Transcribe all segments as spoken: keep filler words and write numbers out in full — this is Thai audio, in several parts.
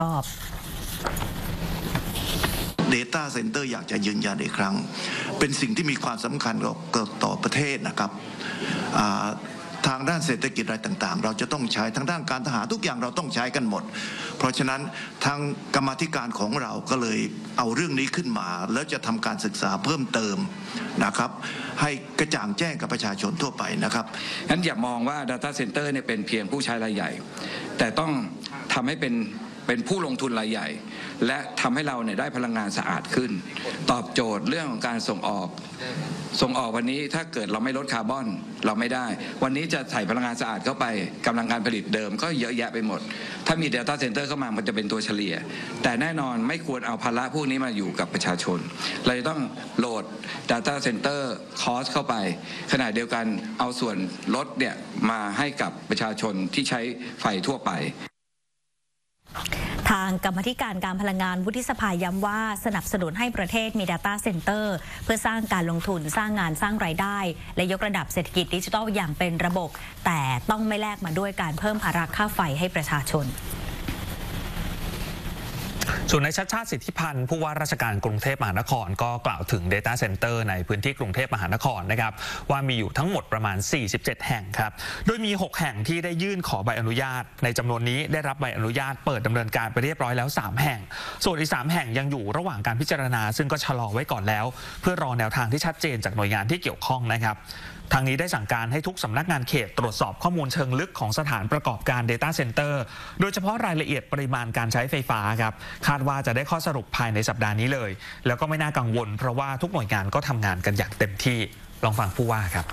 อบ Data Center อยากจะยืนยันอีกครั้งเป็นสิ่งที่มีความสำคัญต่อประเทศนะครับทางด้านเศรษฐกิจอะไรต่างๆเราจะต้องใช้ทางด้านการทหารทุกอย่างเราต้องใช้กันหมดเพราะฉะนั้นทางกรรมาธิการของเราก็เลยเอาเรื่องนี้ขึ้นมาแล้วจะทำการศึกษาเพิ่มเติมนะครับให้กระจ่างแจ้งกับประชาชนทั่วไปนะครับงั้นอย่ามองว่า Data Center เนี่ยเป็นเพียงผู้ใช้รายใหญ่แต่ต้องทำให้เป็นเป็นผู้ลงทุนรายใหญ่และทำให้เราเนี่ยได้พลังงานสะอาดขึ้นตอบโจทย์เรื่องของการส่งออกส่งออกวันนี้ถ้าเกิดเราไม่ลดคาร์บอนเราไม่ได้วันนี้จะใส่พลังงานสะอาดเข้าไปกำลังการผลิตเดิมก็เยอะแยะไปหมดถ้ามี Data Center เข้ามามันจะเป็นตัวเฉลี่ยแต่แน่นอนไม่ควรเอาภาระพวกนี้มาอยู่กับประชาชนเราจะต้องโหลด Data Center Cost เข้าไปขณะเดียวกันเอาส่วนลดเนี่ยมาให้กับประชาชนที่ใช้ไฟทั่วไปทางกรรมาธิการการพลังงานวุฒิสภาย้ำว่าสนับสนุนให้ประเทศมี Data Center เพื่อสร้างการลงทุนสร้างงานสร้างรายได้และยกระดับเศรษฐกิจดิจิทัลอย่างเป็นระบบแต่ต้องไม่แลกมาด้วยการเพิ่มภาระค่าไฟให้ประชาชนส่วนในชัชชาติสิทธิพันธ์ผู้ว่าราชการกรุงเทพมหานครก็กล่าวถึง Data Center ในพื้นที่กรุงเทพมหานครนะครับว่ามีอยู่ทั้งหมดประมาณสี่สิบเจ็ดแห่งครับโดยมีหกแห่งที่ได้ยื่นขอใบอนุญาตในจำนวนนี้ได้รับใบอนุญาตเปิดดำเนินการไปเรียบร้อยแล้วสามแห่งส่วนอีกสามแห่งยังอยู่ระหว่างการพิจารณาซึ่งก็ชะลอไว้ก่อนแล้วเพื่อรอแนวทางที่ชัดเจนจากหน่วยงานที่เกี่ยวข้องนะครับทางนี้ได้สั่งการให้ทุกสำนักงานเขตตรวจสอบข้อมูลเชิงลึกของสถานประกอบการ Data Center โดยเฉพาะรายละเอียดปริมาณการใช้ไฟฟ้าครับคาดว่าจะได้ข้อสรุปภายในสัปดาห์นี้เลยแล้วก็ไม่น่ากังวลเพราะว่าทุกหน่วยงานก็ทำงานกันอย่างเต็มที่ลองฟังผู้ว่าครับ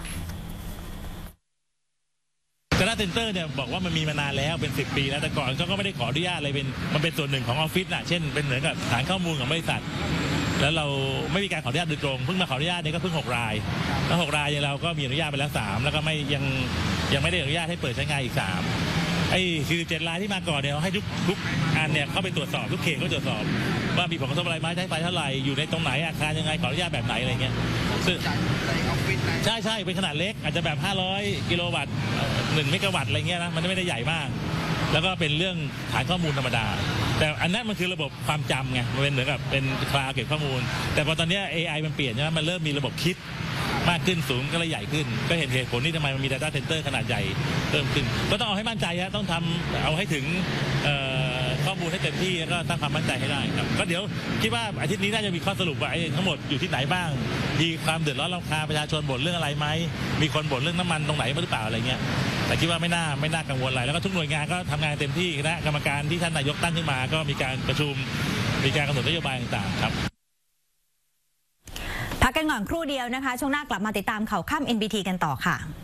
Data Center เนี่ยบอกว่ามันมีมานานแล้วเป็นสิบปีแล้วแต่ก่อนเขาก็ไม่ได้ขออนุญาตอะไรเป็นมันเป็นส่วนหนึ่งของออฟฟิศน่ะเช่นเป็นเหมือนกับฐานข้อมูลของบริษัทแล้วเราไม่มีการขออนุญาตโดยตรงเพิ่งมาขออนุญาตเนี่ยก็เพิ่งหกรายแล้วหกรายเนี่ยเราก็มีอนุญาตไปแล้วสามแล้วก็ไม่ยังยังไม่ได้อนุญาตให้เปิดใช้งานอีกสามไอ้สี่สิบเจ็ดรายที่มาก่อนเนี่ยให้ทุกทุกอันเนี่ยเข้าไปตรวจสอบทุกเขตก็ตรวจสอบว่ามีผลกระทบอะไรไหมใช้ไฟเท่าไหร่อยู่ในตรงไหนอาคารยังไงขออนุญาตแบบไหนอะไรเงี้ยซึ่งใช่ใช่เป็นขนาดเล็กอาจจะแบบห้าร้อยกิโลวัตต์หนึ่งเมกะวัตต์อะไรเงี้ยนะมันไม่ได้ใหญ่มากแล้วก็เป็นเรื่องฐานข้อมูลธรรมดาแต่อันนั้นมันคือระบบความจำไงมันเป็นเหมือนกับเป็นคลาวด์เก็บข้อมูลแต่พอตอนนี้ เอ ไอ มันเปลี่ยนใช่ไหมมันเริ่มมีระบบคิดมากขึ้นสูงก็เลยใหญ่ขึ้นก็เห็นเหตุผลที่ทำไมมันมี Data Center ขนาดใหญ่เพิ่มขึ้นก็ต้องเอาให้มั่นใจฮะต้องทำเอาให้ถึงข้อมูลให้เต็มที่แล้วก็สร้างความมั่นใจให้ได้ครับก็เดี๋ยวคิดว่าอาทิตย์นี้น่าจะมีข้อสรุปว่าทั้งหมดอยู่ที่ไหนบ้างมีความเดือดร้อนรำคาญประชาชนบ่นเรื่องอะไรไหมมีคนบ่นเรื่องน้ำมันตรงไหนหรือเปล่าอะไรเงี้ยแต่คิดว่าไม่น่าไม่น่ากังวลอะไรแล้วก็ทุกหน่วยงานก็ทำงานเต็มที่คณะกรรมการที่ท่านนายกตั้งขึ้นมาก็มีการประชุมมีการกำหนดนโยบายต่างๆครับพักกันก่อนครู่เดียวนะคะช่วงหน้ากลับมาติดตามข่าวค่ำ เอ็น บี ที กันต่อค่ะ